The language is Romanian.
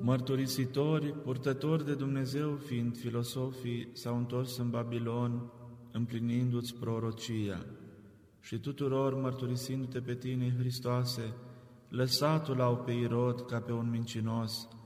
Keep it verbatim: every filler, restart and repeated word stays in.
mărturisitori, purtători de Dumnezeu fiind filosofii, s-au întors în Babilon, împlinindu-ți prorocia. Și tuturor, mărturisindu-te pe tine, Hristoase, lăsatul au pe Irod ca pe un mincinos,